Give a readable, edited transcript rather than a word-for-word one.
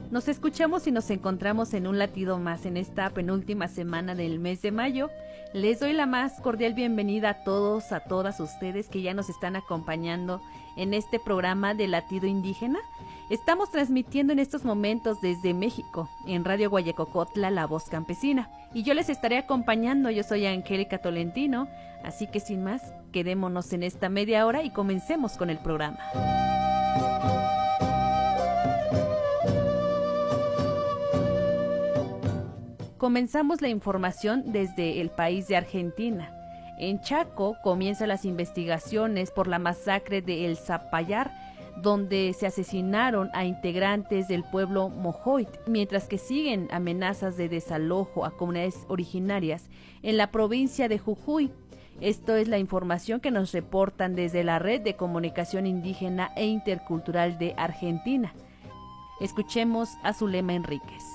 Nos escuchamos y nos encontramos en un latido más en esta penúltima semana del mes de mayo. Les doy la más cordial bienvenida a todos, a todas ustedes que ya nos están acompañando en este programa de Latido Indígena. Estamos transmitiendo en estos momentos desde México, en Radio Guayacocotla, La Voz Campesina. Y yo les estaré acompañando, yo soy Angélica Tolentino, así que sin más, quedémonos en esta media hora y comencemos con el programa. Comenzamos la información desde el país de Argentina. En Chaco comienzan las investigaciones por la masacre de El Zapallar, donde se asesinaron a integrantes del pueblo Mojoit, mientras que siguen amenazas de desalojo a comunidades originarias en la provincia de Jujuy. Esto es la información que nos reportan desde la Red de Comunicación Indígena e Intercultural de Argentina. Escuchemos a Zulema Enríquez.